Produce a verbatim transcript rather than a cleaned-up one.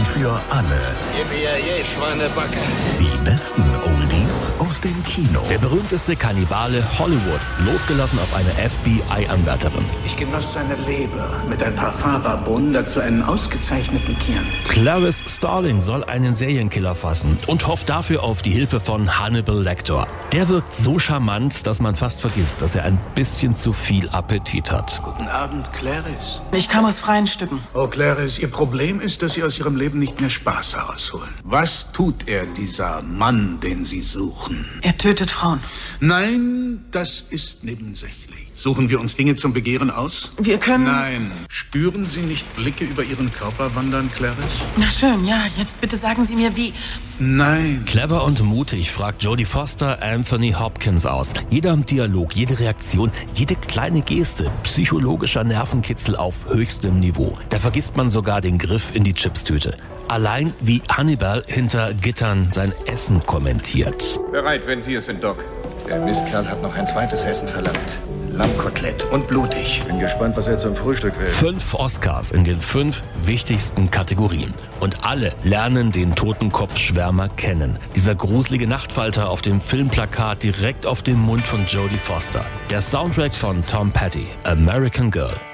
für alle. Gib mir je Schweinebacke. Die besten Oldies aus dem Kino. Der berühmteste Kannibale Hollywoods, losgelassen auf eine F B I-Anwärterin. Ich genoss seine Leber mit ein paar Fava-Bohnen, dazu einen ausgezeichneten Chianti. Clarice Starling soll einen Serienkiller fassen und hofft dafür auf die Hilfe von Hannibal Lecter. Der wirkt so charmant, dass man fast vergisst, dass er ein bisschen zu viel Appetit hat. Guten Abend, Clarice. Ich kam aus freien Stücken. Oh, Clarice, Ihr Problem ist, dass Sie aus Ihrem Leben nicht mehr Spaß herausholen. Was tut er, dieser Mann, den Sie suchen? Er tötet Frauen. Nein, das ist nebensächlich. Suchen wir uns Dinge zum Begehren aus? Wir können... Nein. Spüren Sie nicht Blicke über Ihren Körper wandern, Clarice? Na schön, ja. Jetzt bitte sagen Sie mir, wie... Nein. Clever und mutig fragt Jodie Foster Anthony Hopkins aus. Jeder Dialog, jede Reaktion, jede kleine Geste, psychologischer Nervenkitzel auf höchstem Niveau. Da vergisst man sogar den Griff in die Chipstüte. Allein wie Hannibal hinter Gittern sein Essen kommentiert. Bereit, wenn Sie es sind, Doc. Der Mistkerl hat noch ein zweites Essen verlangt. Lammkotelett und blutig. Bin gespannt, was er zum Frühstück will. Fünf Oscars in den fünf wichtigsten Kategorien. Und alle lernen den Totenkopfschwärmer kennen. Dieser gruselige Nachtfalter auf dem Filmplakat direkt auf dem Mund von Jodie Foster. Der Soundtrack von Tom Petty, American Girl.